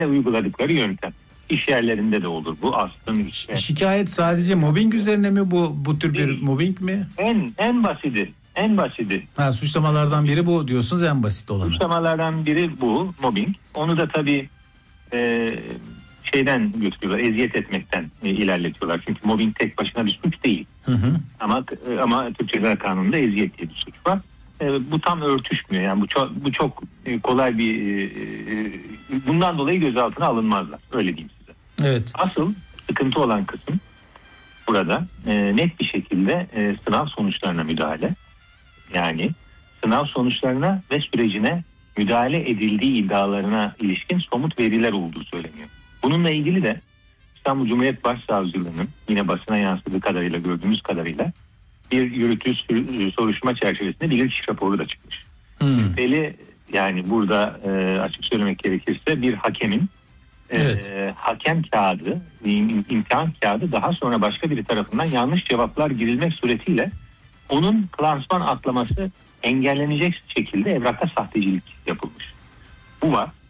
uyguladıkları yöntem. İş yerlerinde de olur bu aslında. Işte. Şikayet sadece mobbing üzerine mi, bu tür bir mobbing mi? En basiti. Suçlamalardan biri bu diyorsunuz, en basit olanı. Suçlamalardan biri bu, mobbing. Onu da tabii şeyden götürüyorlar, eziyet etmekten ilerletiyorlar. Çünkü mobbing tek başına bir suç değil. Hı. Ama Türk Ceza Kanunu'nda eziyet diye bir suç var. Bu tam örtüşmüyor. Yani bu çok kolay bir bundan dolayı gözaltına alınmazlar. Öyle diyeyim size. Evet. Asıl sıkıntı olan kısım burada net bir şekilde sınav sonuçlarına müdahale. Yani sınav sonuçlarına ve sürecine müdahale edildiği iddialarına ilişkin somut veriler olduğu söyleniyor. Bununla ilgili de İstanbul Cumhuriyet Başsavcılığı'nın yine basına yansıdığı kadarıyla, gördüğümüz kadarıyla bir yürütüğü soruşturma çerçevesinde bilirkişi raporu da çıkmış. Şüpheli, yani burada açık söylemek gerekirse bir hakemin hakem kağıdı, imtihan kağıdı daha sonra başka biri tarafından yanlış cevaplar girilmek suretiyle onun klasman atlaması engellenecek şekilde evrakta sahtecilik yapılmış. Bu var.